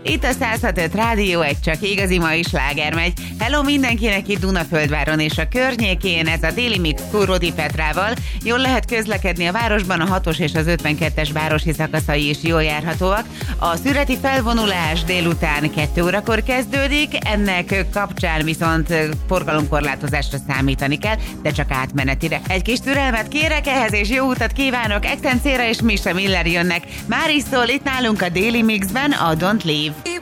Itt a 106.5 Rádió, egy csak igazi mai sláger megy. Hello mindenkinek itt Dunaföldváron és a környékén, ez a Déli Mix Rodi Petrával. Jól lehet közlekedni a városban, a 6-os és az 52-es városi szakaszai is jól járhatóak. A szüreti felvonulás délután 2 órakor kezdődik, ennek kapcsán viszont forgalomkorlátozásra számítani kell, de csak átmenetire. Egy kis türelmet kérek ehhez, és jó utat kívánok! Extencéra és Misha Miller jönnek. Már is szól itt nálunk a Déli Mixben a Don't Leave.